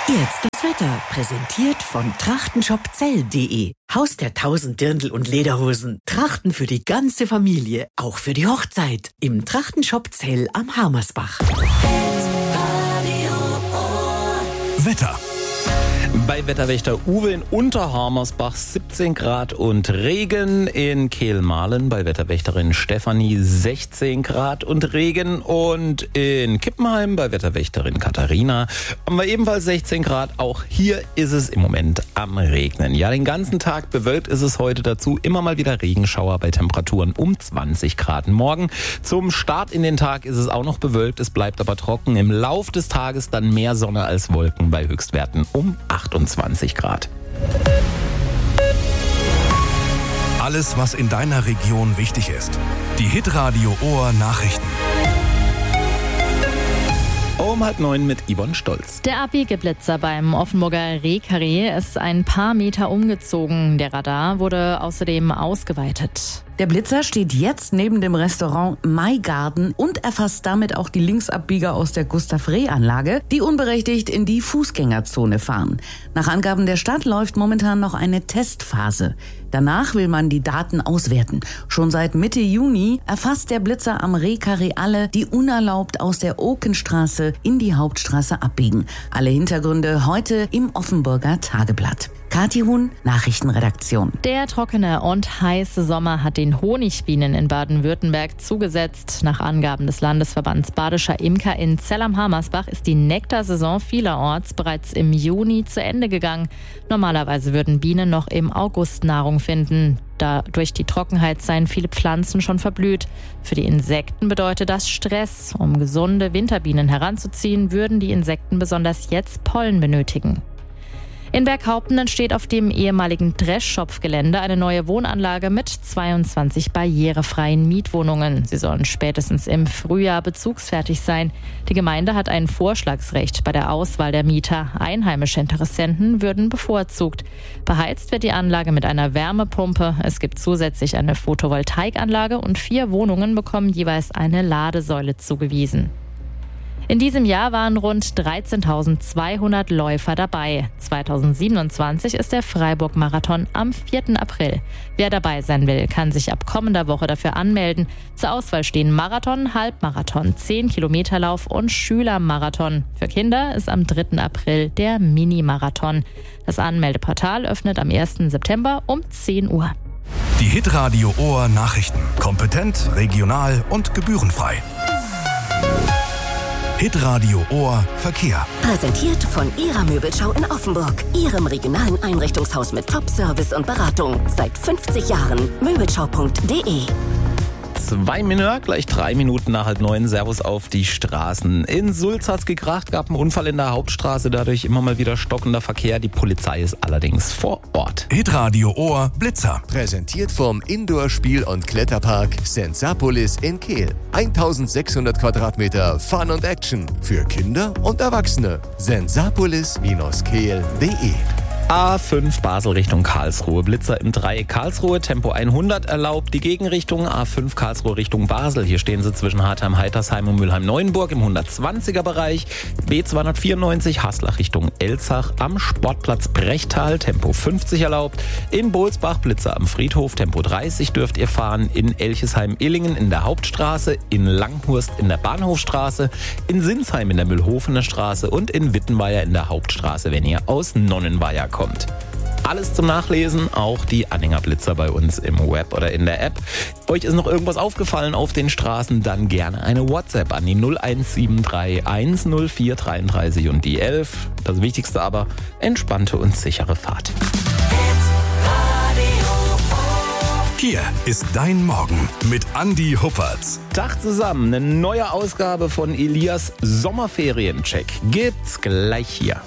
Jetzt das Wetter, präsentiert von trachtenshopzell.de. Haus der 1000 Dirndl und Lederhosen. Trachten für die ganze Familie, auch für die Hochzeit. Im Trachtenshop Zell am Harmersbach. Wetter. Bei Wetterwächter Uwe in Unterharmersbach 17 Grad und Regen. In Kehl-Mahlen bei Wetterwächterin Stefanie 16 Grad und Regen. Und in Kippenheim bei Wetterwächterin Katharina haben wir ebenfalls 16 Grad. Auch hier ist es im Moment am Regnen. Ja, den ganzen Tag bewölkt ist es heute, dazu immer mal wieder Regenschauer bei Temperaturen um 20 Grad. Morgen zum Start in den Tag ist es auch noch bewölkt. Es bleibt aber trocken. Im Lauf des Tages dann mehr Sonne als Wolken bei Höchstwerten um 28 Grad. Alles, was in deiner Region wichtig ist. Die Hitradio Ohr Nachrichten. Um 8:30 mit Yvonne Stolz. Der Abbiegeblitzer beim Offenburger Rehkarree ist ein paar Meter umgezogen. Der Radar wurde außerdem ausgeweitet. Der Blitzer steht jetzt neben dem Restaurant Maigarden und erfasst damit auch die Linksabbieger aus der Gustav-Reh-Anlage, die unberechtigt in die Fußgängerzone fahren. Nach Angaben der Stadt läuft momentan noch eine Testphase. Danach will man die Daten auswerten. Schon seit Mitte Juni erfasst der Blitzer am Rehkarree alle, die unerlaubt aus der Okenstraße in die Hauptstraße abbiegen. Alle Hintergründe heute im Offenburger Tageblatt. Kathi Huhn, Nachrichtenredaktion. Der trockene und heiße Sommer hat den Honigbienen in Baden-Württemberg zugesetzt. Nach Angaben des Landesverbands Badischer Imker in Zell am Harmersbach ist die Nektarsaison vielerorts bereits im Juni zu Ende gegangen. Normalerweise würden Bienen noch im August Nahrung finden. Da durch die Trockenheit seien viele Pflanzen schon verblüht. Für die Insekten bedeutet das Stress. Um gesunde Winterbienen heranzuziehen, würden die Insekten besonders jetzt Pollen benötigen. In Berghaupten entsteht auf dem ehemaligen Dreschschopf-Gelände eine neue Wohnanlage mit 22 barrierefreien Mietwohnungen. Sie sollen spätestens im Frühjahr bezugsfertig sein. Die Gemeinde hat ein Vorschlagsrecht bei der Auswahl der Mieter. Einheimische Interessenten würden bevorzugt. Beheizt wird die Anlage mit einer Wärmepumpe. Es gibt zusätzlich eine Photovoltaikanlage und 4 Wohnungen bekommen jeweils eine Ladesäule zugewiesen. In diesem Jahr waren rund 13.200 Läufer dabei. 2027 ist der Freiburg-Marathon am 4. April. Wer dabei sein will, kann sich ab kommender Woche dafür anmelden. Zur Auswahl stehen Marathon, Halbmarathon, 10-Kilometer-Lauf und Schülermarathon. Für Kinder ist am 3. April der Mini-Marathon. Das Anmeldeportal öffnet am 1. September um 10 Uhr. Die Hitradio Ohr Nachrichten. Kompetent, regional und gebührenfrei. Hitradio Ohr Verkehr. Präsentiert von Ihrer Möbelschau in Offenburg. Ihrem regionalen Einrichtungshaus mit Top-Service und Beratung. Seit 50 Jahren. Möbelschau.de. 2 Minuten, gleich 3 Minuten nach 8:30. Servus auf die Straßen. In Sulz hat's gekracht, gab einen Unfall in der Hauptstraße, dadurch immer mal wieder stockender Verkehr. Die Polizei ist allerdings vor Ort. Hitradio Ohr Blitzer. Präsentiert vom Indoor-Spiel- und Kletterpark Sensapolis in Kehl. 1600 Quadratmeter Fun und Action für Kinder und Erwachsene. Sensapolis-kehl.de. A5 Basel Richtung Karlsruhe. Blitzer im Dreieck Karlsruhe. Tempo 100 erlaubt. Die Gegenrichtung A5 Karlsruhe Richtung Basel. Hier stehen sie zwischen Hartheim-Heitersheim und Mülheim-Neuenburg im 120er Bereich. B294 Haslach Richtung Elzach am Sportplatz Brechtal. Tempo 50 erlaubt. In Bohlsbach Blitzer am Friedhof. Tempo 30 dürft ihr fahren. In Elchesheim-Illingen in der Hauptstraße. In Langhurst in der Bahnhofstraße. In Sinsheim in der Mühlhofener Straße. Und in Wittenweier in der Hauptstraße, wenn ihr aus Nonnenweier kommt. Alles zum Nachlesen, auch die Anhängerblitzer bei uns im Web oder in der App. Euch ist noch irgendwas aufgefallen auf den Straßen, dann gerne eine WhatsApp an die 01731 104 33 und die 11. Das Wichtigste aber, entspannte und sichere Fahrt. Hier ist dein Morgen mit Andi Huppertz. Tag zusammen, eine neue Ausgabe von Elias Sommerferiencheck gibt's gleich hier.